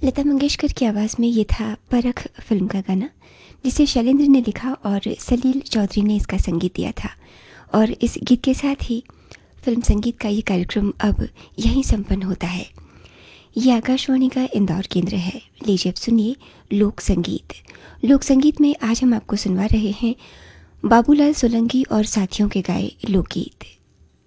लता मंगेशकर की आवाज़ में ये था परख फिल्म का गाना, जिसे शैलेंद्र ने लिखा और सलील चौधरी ने इसका संगीत दिया था। और इस गीत के साथ ही फिल्म संगीत का ये कार्यक्रम अब यहीं संपन्न होता है। ये आकाशवाणी का इंदौर केंद्र है। लीजिए अब सुनिए लोक संगीत। लोक संगीत में आज हम आपको सुनवा रहे हैं बाबूलाल सोलंकी और साथियों के गाए लोकगीत।